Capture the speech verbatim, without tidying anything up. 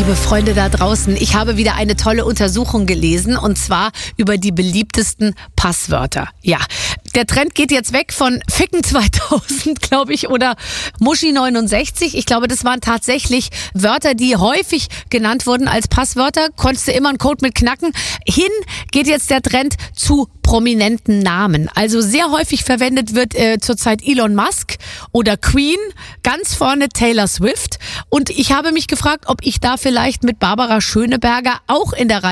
Liebe Freunde da draußen, ich habe wieder eine tolle Untersuchung gelesen und zwar über die beliebtesten Passwörter. Ja, der Trend geht jetzt weg von Ficken zweitausend, glaube ich, oder Muschi neunundsechzig. Ich glaube, das waren tatsächlich Wörter, die häufig genannt wurden als Passwörter. Konntest du immer einen Code mit knacken. Hin geht jetzt der Trend zu prominenten Namen. Also sehr häufig verwendet wird äh, zurzeit Elon Musk oder Queen, ganz vorne Taylor Swift. Und ich habe mich gefragt, ob ich da vielleicht mit Barbara Schöneberger auch in der Reihe